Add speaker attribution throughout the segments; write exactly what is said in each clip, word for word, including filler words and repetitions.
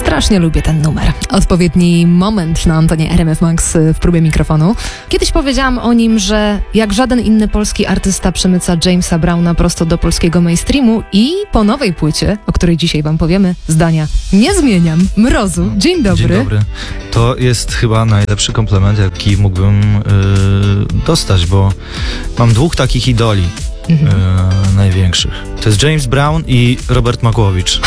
Speaker 1: Strasznie lubię ten numer. Odpowiedni moment na antenie R M F Max w próbie mikrofonu. Kiedyś powiedziałam o nim, że jak żaden inny polski artysta przemyca Jamesa Browna prosto do polskiego mainstreamu i po nowej płycie, o której dzisiaj wam powiemy, zdania nie zmieniam. Mrozu, dzień dobry.
Speaker 2: Dzień dobry. To jest chyba najlepszy komplement, jaki mógłbym yy, dostać, bo mam dwóch takich idoli. Mhm. Yy, największych. To jest James Brown i Robert Makłowicz.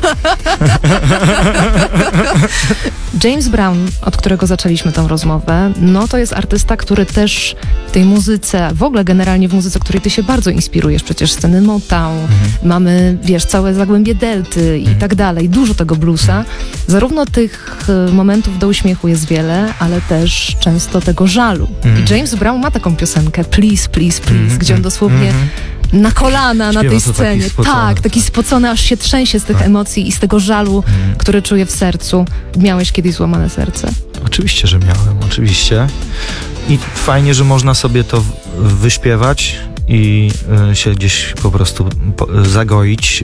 Speaker 1: James Brown, od którego zaczęliśmy tę rozmowę, no to jest artysta, który też w tej muzyce, w ogóle generalnie w muzyce, której ty się bardzo inspirujesz, przecież sceny Motown, mhm. mamy, wiesz, całe Zagłębie Delty i mhm. tak dalej, dużo tego bluesa. Mhm. Zarówno tych momentów do uśmiechu jest wiele, ale też często tego żalu. Mhm. I James Brown ma taką piosenkę Please, Please, Please, mhm. gdzie on dosłownie mhm. na kolana
Speaker 2: Śpiewa
Speaker 1: na tej scenie.
Speaker 2: Taki spocony,
Speaker 1: tak, taki spocony, aż się trzęsie z tych
Speaker 2: tak.
Speaker 1: emocji i z tego żalu,
Speaker 2: mm.
Speaker 1: który czuje w sercu. Miałeś kiedyś złamane serce?
Speaker 2: Oczywiście, że miałem, oczywiście. I fajnie, że można sobie to wyśpiewać i y, się gdzieś po prostu po, zagoić.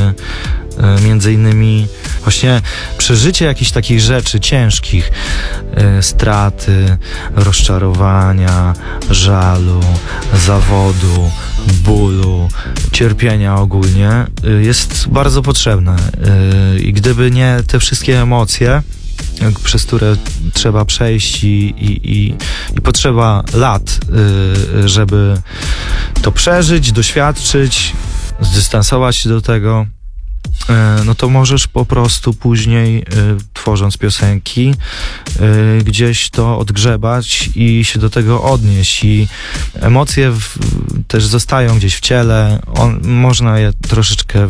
Speaker 2: Y, y, między innymi właśnie przeżycie jakichś takich rzeczy ciężkich, y, straty, rozczarowania, żalu, zawodu, bólu, cierpienia ogólnie y, jest bardzo potrzebne. Y, I gdyby nie te wszystkie emocje, przez które trzeba przejść i, i, i, i potrzeba lat, y, żeby to przeżyć, doświadczyć, zdystansować się do tego, y, no to możesz po prostu później, y, tworząc piosenki, y, gdzieś to odgrzebać i się do tego odnieść. I emocje w, też zostają gdzieś w ciele, On, można je troszeczkę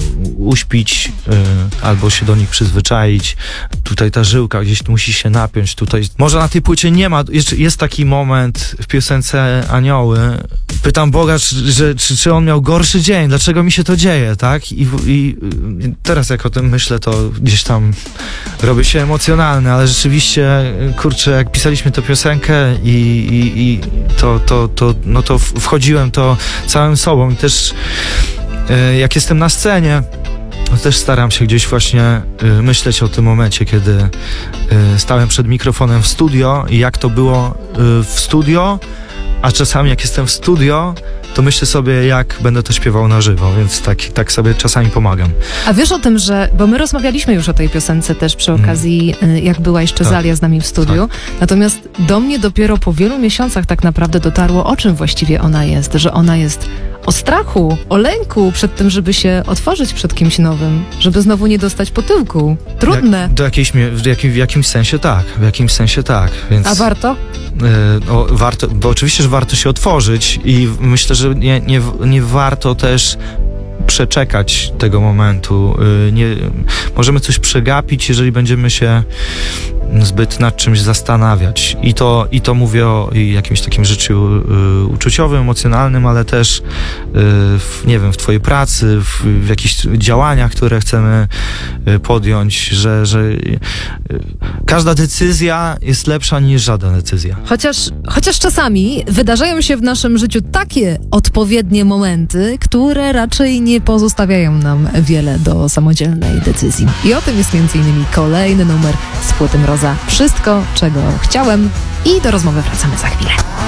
Speaker 2: uśpić y, albo się do nich przyzwyczaić. Tutaj ta żyłka gdzieś musi się napiąć. Tutaj może na tej płycie nie ma, jest, jest taki moment w piosence Anioły. Pytam Boga, czy, że, czy, czy on miał gorszy dzień, dlaczego mi się to dzieje, tak? I, i teraz jak o tym myślę, to gdzieś tam robię się emocjonalny, ale rzeczywiście, kurczę, jak pisaliśmy tę piosenkę i, i, i to, to, to, no to wchodziłem to całym sobą i też y, jak jestem na scenie, to też staram się gdzieś właśnie y, myśleć o tym momencie, kiedy y, stałem przed mikrofonem w studio i jak to było y, w studio, a czasami jak jestem w studio, to myślę sobie, jak będę to śpiewał na żywo, więc tak, tak sobie czasami pomagam.
Speaker 1: A wiesz o tym, że, bo my rozmawialiśmy już o tej piosence też przy okazji, mm. jak była jeszcze
Speaker 2: tak.
Speaker 1: Zalia z nami w studiu, tak. natomiast do mnie dopiero po wielu miesiącach tak naprawdę dotarło, o czym właściwie ona jest, że ona jest o strachu, o lęku przed tym, żeby się otworzyć przed kimś nowym, żeby znowu nie dostać po tyłku. Trudne.
Speaker 2: Jak, do jakiejś, w, jakim, w jakimś sensie tak, w jakimś sensie tak. Więc,
Speaker 1: A warto?
Speaker 2: Y, o, warto, bo oczywiście, że warto się otworzyć i myślę, że nie, nie, nie warto też przeczekać tego momentu. Y, nie, możemy coś przegapić, jeżeli będziemy się zbyt nad czymś zastanawiać. I to, i to mówię o jakimś takim życiu y, uczuciowym, emocjonalnym, ale też y, w, nie wiem, w twojej pracy, w, w jakichś działaniach, które chcemy y, podjąć, że, że y, każda decyzja jest lepsza niż żadna decyzja.
Speaker 1: Chociaż, chociaż czasami wydarzają się w naszym życiu takie odpowiednie momenty, które raczej nie pozostawiają nam wiele do samodzielnej decyzji. I o tym jest między innymi kolejny numer z płyty Mroza. Wszystko, czego chciałem, i do rozmowy wracamy za chwilę.